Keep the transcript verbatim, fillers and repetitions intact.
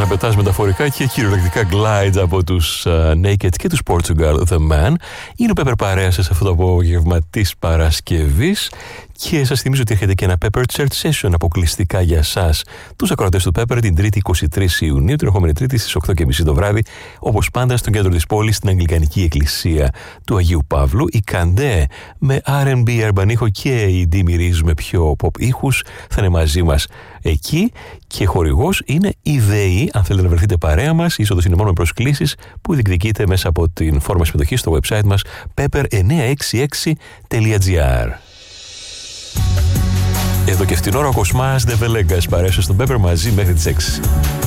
να πετάς μεταφορικά και κυριολεκτικά glides από τους uh, Naked και τους Portugal The Man. Είναι ο Pepper παρέα σε αυτό το απόγευμα της Παρασκευής. Και σας θυμίζω ότι έρχεται και ένα Pepper Church Session αποκλειστικά για εσάς, τους ακροατές του Pepper, την Τρίτη είκοσι τρεις Ιουνίου, την ερχόμενη Τρίτη στις οκτώ και μισή το βράδυ, όπως πάντα στο κέντρο της πόλης, στην Αγγλικανική Εκκλησία του Αγίου Παύλου. Η Καντέ με αρ εντ μπι, urban ήχο, και η Ντίμη Ρίζ με πιο pop ήχους θα είναι μαζί μας εκεί. Και χορηγός είναι η ΔΕΗ, αν θέλετε να βρεθείτε παρέα μας. Η είσοδος είναι μόνο με προσκλήσεις που διεκδικείτε μέσα από την φόρμα συμμετοχής στο website μας pepper εννιακόσια εξήντα έξι τελεία τζι άρ. Εδώ και αυτήν την ώρα ο Κοσμάς Ντεβελέγκας παρέσαι στον Pepper μαζί μέχρι τις έξι.